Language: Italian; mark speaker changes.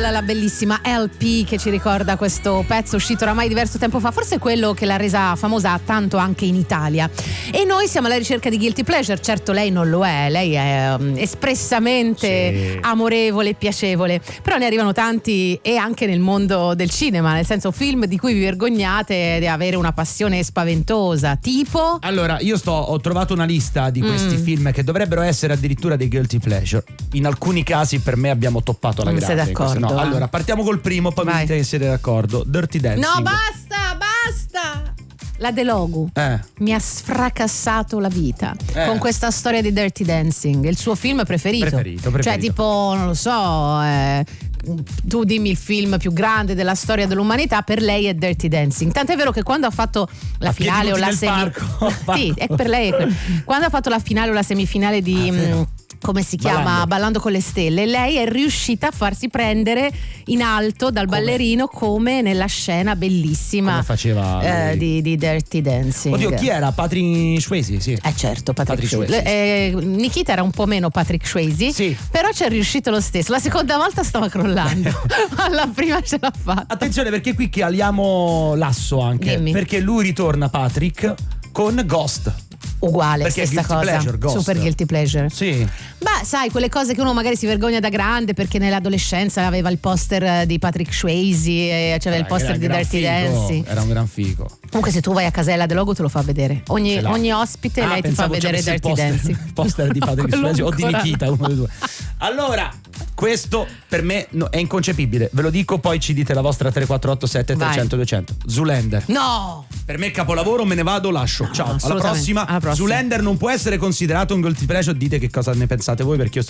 Speaker 1: la bellissima LP che ci ricorda questo pezzo uscito oramai diverso tempo fa, forse quello che l'ha resa famosa tanto anche in Italia. E noi siamo alla ricerca di guilty pleasure. Certo, lei non lo è, lei è espressamente amorevole e piacevole, però ne arrivano tanti, e anche nel mondo del cinema, nel senso film di cui vi vergognate di avere una passione spaventosa, tipo?
Speaker 2: Allora, io ho trovato una lista di questi film che dovrebbero essere addirittura dei guilty pleasure. In alcuni casi per me abbiamo toppato la grande.
Speaker 1: Sei d'accordo?
Speaker 2: No. Allora, partiamo col primo, poi mi dite che siete d'accordo. Dirty Dancing.
Speaker 1: No, basta! La Delogu mi ha sfracassato la vita con questa storia di Dirty Dancing, il suo film preferito. Cioè, tipo, non lo so, tu dimmi il film più grande della storia dell'umanità, per lei è Dirty Dancing. Tant'è vero che quando ha fatto la finale o la semifinale, sì, è per lei quando ha fatto la finale o la semifinale di come si chiama? Ballando con le stelle, lei è riuscita a farsi prendere in alto dal ballerino, come nella scena bellissima
Speaker 2: faceva
Speaker 1: di Dirty Dancing.
Speaker 2: Oddio, chi era? Patrick Swayze, sì.
Speaker 1: Certo, Patrick Swayze. Nikita era un po' meno Patrick Swayze,
Speaker 2: sì,
Speaker 1: però ci è riuscito lo stesso. La seconda volta stava crollando, ma la prima ce l'ha fatta.
Speaker 2: Attenzione, perché qui caliamo l'asso anche.
Speaker 1: Dimmi.
Speaker 2: Perché lui ritorna, Patrick, con Ghost.
Speaker 1: Uguale,
Speaker 2: perché
Speaker 1: stessa cosa.
Speaker 2: Pleasure, Ghost.
Speaker 1: Super guilty pleasure.
Speaker 2: Sì.
Speaker 1: Beh, sai, quelle cose che uno magari si vergogna da grande, perché nell'adolescenza aveva il poster di Patrick Swayze e c'aveva il poster di Dirty Dancing.
Speaker 2: Era un gran figo.
Speaker 1: Comunque, se tu vai a Casella Delogu te lo fa vedere. Ogni ospite lei ti fa vedere Dirty Dancing.
Speaker 2: Il poster di Patrick Swayze o di Nikita, uno dei due. Allora, questo per me è inconcepibile. Ve lo dico, poi ci dite la vostra. 3487 300 200. Zoolander.
Speaker 1: No!
Speaker 2: Per me capolavoro, me ne vado, lascio.
Speaker 1: No,
Speaker 2: ciao, alla prossima. Zoolander non può essere considerato un guilty pleasure. Dite che cosa ne pensate voi, perché io